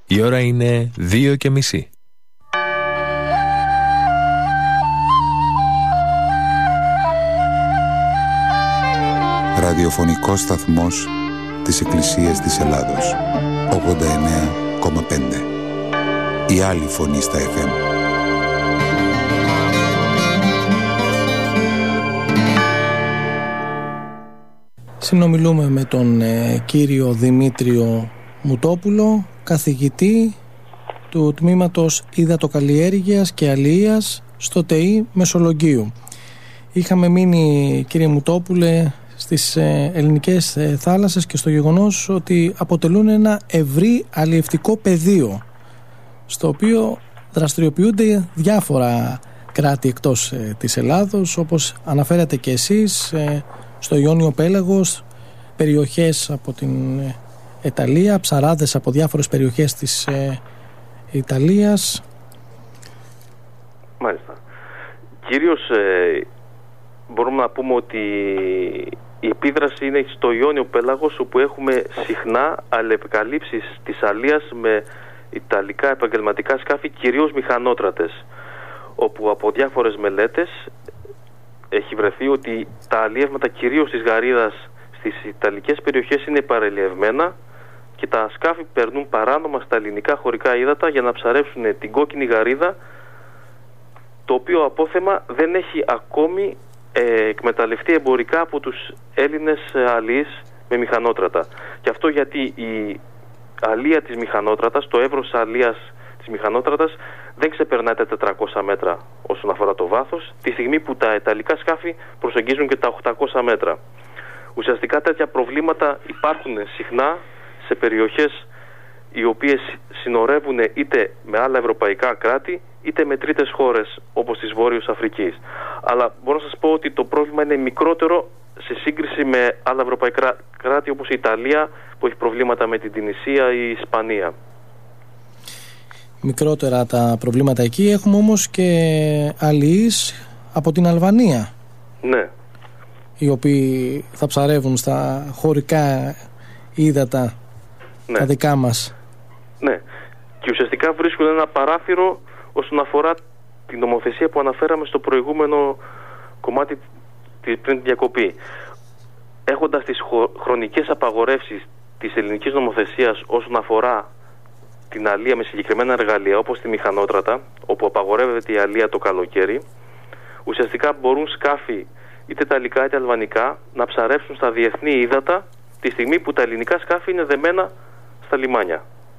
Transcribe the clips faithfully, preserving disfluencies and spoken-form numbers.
Η ώρα είναι δύο και μισή. Ραδιοφωνικός σταθμός της Εκκλησίας της Ελλάδος. ογδόντα εννέα κόμμα πέντε. Η άλλη φωνή στα εφ εμ. Συνομιλούμε με τον ε, κύριο Δημήτριο Μουτόπουλο, καθηγητή του Τμήματος Υδατοκαλλιέργειας και Αλιείας στο ΤΕΙ Μεσολογγίου. Είχαμε μείνει, κύριε Μουτόπουλε, στις ε, ελληνικές ε, θάλασσες και στο γεγονός ότι αποτελούν ένα ευρύ αλλιευτικό πεδίο, στο οποίο δραστηριοποιούνται διάφορα κράτη εκτός ε, της Ελλάδος, όπως αναφέρατε και εσείς, ε, στο Ιόνιο Πέλαγος, περιοχές από την ε, Ιταλία, ψαράδες από διάφορες περιοχές της ε, Ιταλίας. Μάλιστα. Κυρίως ε, μπορούμε να πούμε ότι η επίδραση είναι στο Ιόνιο Πέλαγος, όπου έχουμε συχνά αλληλεπικαλύψεις της αλίας με ιταλικά επαγγελματικά σκάφη, κυρίως μηχανότρατες, όπου από διάφορες μελέτες έχει βρεθεί ότι τα αλλιεύματα κυρίως της γαρίδας στις ιταλικές περιοχές είναι παρελιευμένα και τα σκάφη περνούν παράνομα στα ελληνικά χωρικά ύδατα για να ψαρέψουν την κόκκινη γαρίδα, το οποίο απόθεμα δεν έχει ακόμη ε, εκμεταλλευτεί εμπορικά από τους Έλληνες αλλιείς με μηχανότρατα. Και αυτό γιατί η αλία της μηχανότρατας, το εύρος αλίας της μηχανότρατας δεν ξεπερνάει τα τετρακόσια μέτρα όσον αφορά το βάθος, τη στιγμή που τα ιταλικά σκάφη προσεγγίζουν και τα οκτακόσια μέτρα. Ουσιαστικά τέτοια προβλήματα υπάρχουν συχνά σε περιοχές οι οποίες συνορεύουν είτε με άλλα ευρωπαϊκά κράτη είτε με τρίτες χώρες όπως της Βόρειας Αφρικής. Αλλά μπορώ να σας πω ότι το πρόβλημα είναι μικρότερο σε σύγκριση με άλλα ευρωπαϊκά κράτη όπως η Ιταλία, που έχει προβλήματα με την Τινησία ή η Ισπανία. Μικρότερα τα προβλήματα εκεί. Έχουμε όμως και αλλιείς από την Αλβανία. Ναι. Οι οποίοι θα ψαρεύουν στα χωρικά ύδατα, ναι, τα δικά μας. Ναι. Και ουσιαστικά βρίσκουν ένα παράθυρο όσον αφορά την νομοθεσία που αναφέραμε στο προηγούμενο κομμάτι πριν την διακοπή. Έχοντας τις χρονικές απαγορεύσεις της ελληνικής νομοθεσίας όσον αφορά την αλία με συγκεκριμένα εργαλεία, όπως τη μηχανότρατα, όπου απαγορεύεται η αλία το καλοκαίρι, ουσιαστικά μπορούν σκάφη είτε ιταλικά είτε αλβανικά να ψαρέψουν στα διεθνή ύδατα τη στιγμή που τα ελληνικά σκάφη είναι δεμένα στα λιμάνια.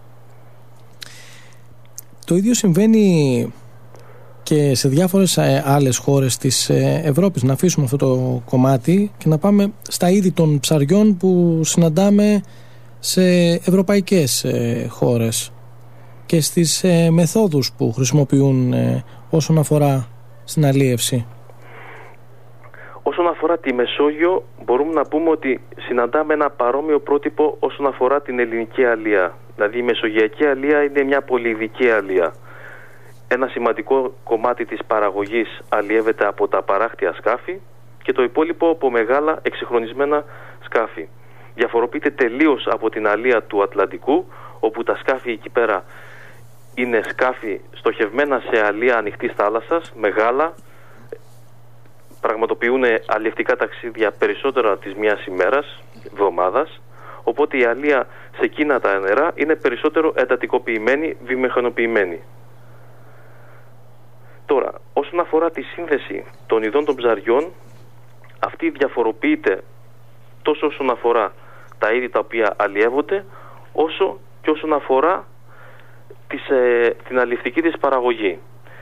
Το ίδιο συμβαίνει και σε διάφορες άλλες χώρες της Ευρώπης. Να αφήσουμε αυτό το κομμάτι και να πάμε στα είδη των ψαριών που συναντάμε σε ευρωπαϊκές χώρες και στις μεθόδους που χρησιμοποιούν όσον αφορά στην αλίευση. Όσον αφορά τη Μεσόγειο, μπορούμε να πούμε ότι συναντάμε ένα παρόμοιο πρότυπο όσον αφορά την ελληνική αλία. Δηλαδή η μεσογειακή αλία είναι μια πολυειδική αλία. Ένα σημαντικό κομμάτι της παραγωγής αλλιεύεται από τα παράκτια σκάφη και το υπόλοιπο από μεγάλα εξυγχρονισμένα σκάφη. Διαφοροποιείται τελείως από την αλία του Ατλαντικού, όπου τα σκάφη εκεί πέρα είναι σκάφη στοχευμένα σε αλία ανοιχτής θάλασσας, μεγάλα, πραγματοποιούν αλλιευτικά ταξίδια περισσότερα της μιας ημέρας, εβδομάδας, οπότε η αλία σε εκείνα τα νερά είναι περισσότερο εντατικοποιημένη, βιομηχανοποιημένη. Τώρα, όσον αφορά τη σύνθεση των ειδών των ψαριών, αυτή διαφοροποιείται τόσο όσον αφορά τα είδη τα οποία αλλιεύονται, όσο και όσον αφορά τις, ε, την αλλιευτική της παραγωγή.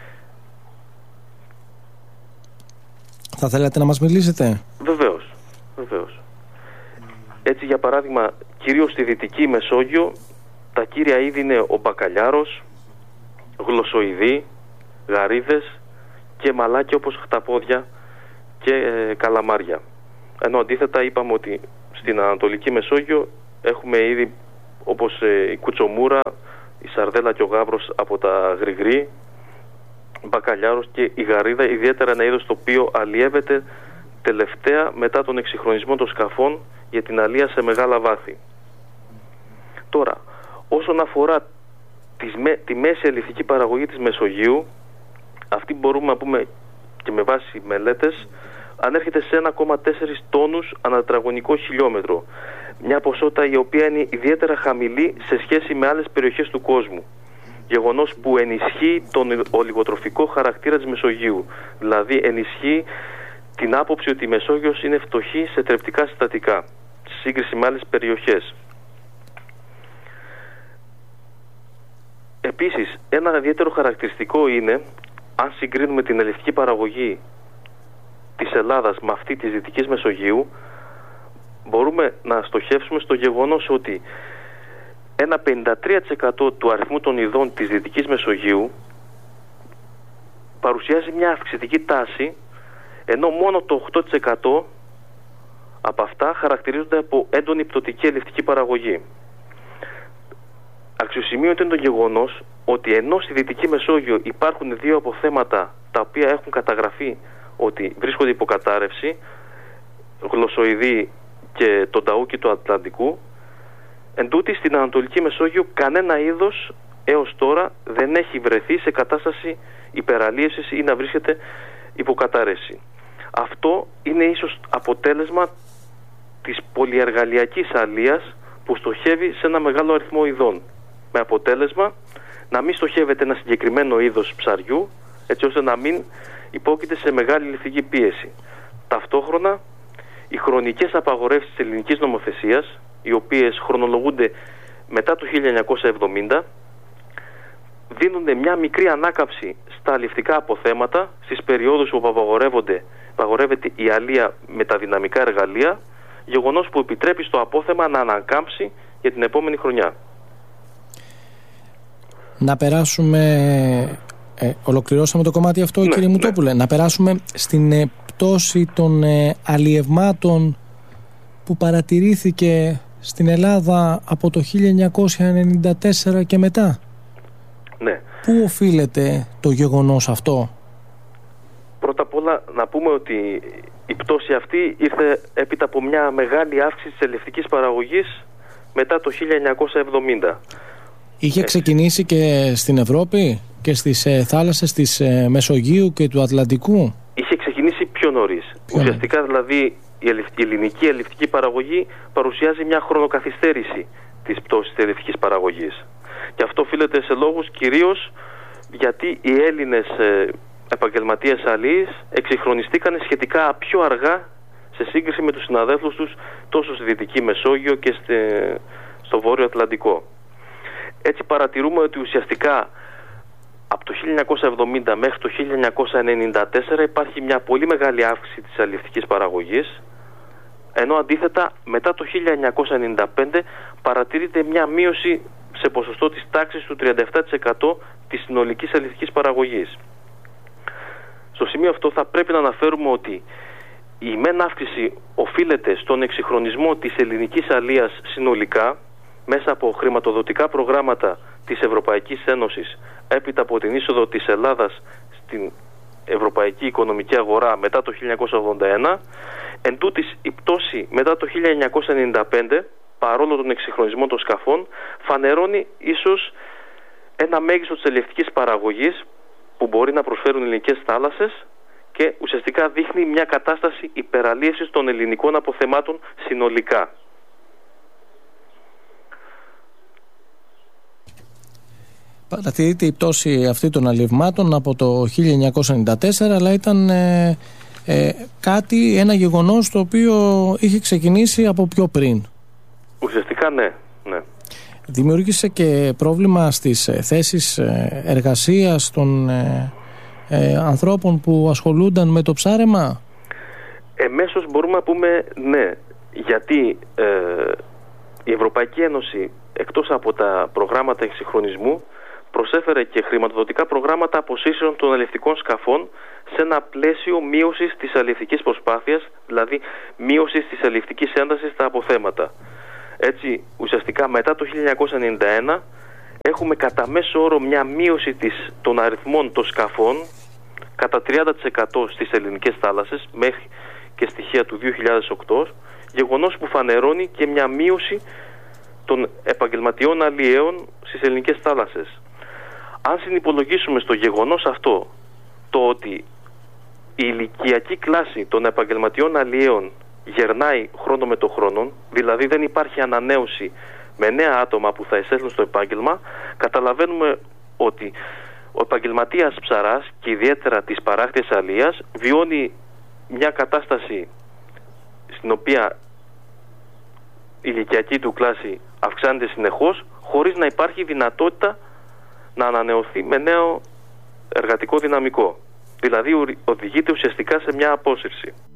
Θα θέλατε να μας μιλήσετε? Βεβαίως, βεβαίως. Έτσι, για παράδειγμα, κυρίως στη Δυτική Μεσόγειο, τα κύρια είδη είναι ο μπακαλιάρος, γλωσσοειδή, γαρίδες και μαλάκια όπως χταπόδια και ε, καλαμάρια. Ενώ αντίθετα είπαμε ότι στην Ανατολική Μεσόγειο έχουμε είδη όπως ε, η κουτσομούρα, η σαρδέλα και ο γάβρος από τα γρηγρή, μπακαλιάρος και η γαρίδα, ιδιαίτερα ένα είδος το οποίο αλλιεύεται τελευταία μετά τον εξυγχρονισμό των σκαφών για την αλία σε μεγάλα βάθη. Τώρα, όσον αφορά τη μέση αλλιευτική παραγωγή της Μεσογείου, αυτή μπορούμε να πούμε και με βάση μελέτες, ανέρχεται σε ένα κόμμα τέσσερα τόνους ανά τετραγωνικό χιλιόμετρο. Μια ποσότητα η οποία είναι ιδιαίτερα χαμηλή σε σχέση με άλλες περιοχές του κόσμου. Γεγονός που ενισχύει τον ολιγοτροφικό χαρακτήρα της Μεσογείου. Δηλαδή ενισχύει την άποψη ότι η Μεσόγειος είναι φτωχή σε θρεπτικά συστατικά, σε σύγκριση με άλλες περιοχές. Επίσης, ένα ιδιαίτερο χαρακτηριστικό είναι, αν συγκρίνουμε την αλλιευτική παραγωγή της Ελλάδας με αυτή της Δυτικής Μεσογείου, μπορούμε να στοχεύσουμε στο γεγονός ότι ένα πενήντα τρία τοις εκατό του αριθμού των ειδών της Δυτικής Μεσογείου παρουσιάζει μια αυξητική τάση, ενώ μόνο το οκτώ τοις εκατό από αυτά χαρακτηρίζονται από έντονη πτωτική αλλιευτική παραγωγή. Αξιοσημείωτο είναι το γεγονός ότι ενώ στη Δυτική Μεσόγειο υπάρχουν δύο αποθέματα τα οποία έχουν καταγραφεί ότι βρίσκονται υποκατάρρευση, γλωσσοειδή και τον ταούκι του Ατλαντικού, εν τούτη στην Ανατολική Μεσόγειο κανένα είδος έως τώρα δεν έχει βρεθεί σε κατάσταση υπεραλίευσης ή να βρίσκεται υποκατάρρευση. Αυτό είναι ίσως αποτέλεσμα της πολυεργαλειακής αλίας που στοχεύει σε ένα μεγάλο αριθμό ειδών, με αποτέλεσμα να μην στοχεύεται ένα συγκεκριμένο είδος ψαριού, έτσι ώστε να μην υπόκειται σε μεγάλη ληφτική πίεση. Ταυτόχρονα, οι χρονικές απαγορεύσεις της ελληνικής νομοθεσίας, οι οποίες χρονολογούνται μετά το χίλια εννιακόσια εβδομήντα, δίνουν μια μικρή ανάκαμψη στα αλλιευτικά αποθέματα στις περιόδους που απαγορεύονται, απαγορεύεται η αλία με τα δυναμικά εργαλεία, γεγονός που επιτρέπει στο απόθεμα να ανακάμψει για την επόμενη χρονιά. Να περάσουμε, ε, ολοκληρώσαμε το κομμάτι αυτό, ναι, κύριε Μουτόπουλε, ναι. Να περάσουμε στην ε, πτώση των ε, αλλιευμάτων που παρατηρήθηκε στην Ελλάδα από το χίλια εννιακόσια ενενήντα τέσσερα και μετά. Ναι. Πού οφείλεται το γεγονός αυτό? Πρώτα απ' όλα να πούμε ότι η πτώση αυτή ήρθε έπειτα από μια μεγάλη αύξηση της αλλιευτικής παραγωγής μετά το χίλια εννιακόσια εβδομήντα. Είχε ξεκινήσει και στην Ευρώπη και στις ε, θάλασσες της ε, Μεσογείου και του Ατλαντικού. Είχε ξεκινήσει πιο νωρίς. Πιο Ουσιαστικά δηλαδή η, η ελληνική αλλιευτική παραγωγή παρουσιάζει μια χρονοκαθυστέρηση της πτώσης της αλλιευτικής παραγωγής. Και αυτό οφείλεται σε λόγους κυρίως γιατί οι Έλληνες ε, επαγγελματίες αλλιείς εξυγχρονιστήκαν σχετικά πιο αργά σε σύγκριση με τους συναδέλφους τους τόσο στη Δυτική Μεσόγειο και στη, στο Βόρειο Ατλαντικό. Έτσι παρατηρούμε ότι ουσιαστικά από το χίλια εννιακόσια εβδομήντα μέχρι το χίλια εννιακόσια ενενήντα τέσσερα υπάρχει μια πολύ μεγάλη αύξηση της αλλιευτικής παραγωγής, ενώ αντίθετα μετά το χίλια εννιακόσια ενενήντα πέντε παρατηρείται μια μείωση σε ποσοστό της τάξης του τριάντα επτά τοις εκατό της συνολικής αλλιευτικής παραγωγής. Στο σημείο αυτό θα πρέπει να αναφέρουμε ότι η μεν αύξηση οφείλεται στον εξυγχρονισμό της ελληνικής αλίας συνολικά μέσα από χρηματοδοτικά προγράμματα της Ευρωπαϊκής Ένωσης έπειτα από την είσοδο της Ελλάδας στην Ευρωπαϊκή Οικονομική Αγορά μετά το χίλια εννιακόσια ογδόντα ένα. Εν τούτης, η πτώση μετά το χίλια εννιακόσια ενενήντα πέντε, παρόλο τον εξυγχρονισμό των σκαφών, φανερώνει ίσως ένα μέγιστο της αλλιευτικής παραγωγής που μπορεί να προσφέρουν ελληνικές θάλασσες και ουσιαστικά δείχνει μια κατάσταση υπεραλίευσης των ελληνικών αποθεμάτων συνολικά. Παρατηρείται η πτώση αυτή των αλλιευμάτων από το χίλια εννιακόσια ενενήντα τέσσερα, αλλά ήταν ε, ε, κάτι, ένα γεγονός το οποίο είχε ξεκινήσει από πιο πριν. Ουσιαστικά ναι, ναι. Δημιούργησε και πρόβλημα στις θέσεις εργασίας των ε, ε, ανθρώπων που ασχολούνταν με το ψάρεμα. Εμέσως μπορούμε να πούμε ναι, γιατί ε, η Ευρωπαϊκή Ένωση εκτός από τα προγράμματα εξυγχρονισμού προσέφερε και χρηματοδοτικά προγράμματα αποσύσεων των αλλιευτικών σκαφών σε ένα πλαίσιο μείωσης της αλλιευτικής προσπάθειας, δηλαδή μείωσης της αλλιευτικής έντασης στα αποθέματα. Έτσι, ουσιαστικά μετά το χίλια εννιακόσια ενενήντα ένα έχουμε κατά μέσο όρο μια μείωση της, των αριθμών των σκαφών κατά τριάντα τοις εκατό στις ελληνικές θάλασσες μέχρι και στοιχεία του δύο χιλιάδες οκτώ, γεγονός που φανερώνει και μια μείωση των επαγγελματιών αλλιέων στις ελληνικές θάλασσες. αν συνυπολογίσουμε στο γεγονός αυτό το ότι η ηλικιακή κλάση των επαγγελματιών αλλιέων γερνάει χρόνο με το χρόνο, δηλαδή δεν υπάρχει ανανέωση με νέα άτομα που θα εισέλθουν στο επάγγελμα, καταλαβαίνουμε ότι ο επαγγελματίας ψαράς και ιδιαίτερα της παράκτιας αλίας βιώνει μια κατάσταση στην οποία η ηλικιακή του κλάση αυξάνεται συνεχώς, χωρίς να υπάρχει δυνατότητα να ανανεωθεί με νέο εργατικό δυναμικό. Δηλαδή οδηγείται ουσιαστικά σε μια απόσυρση.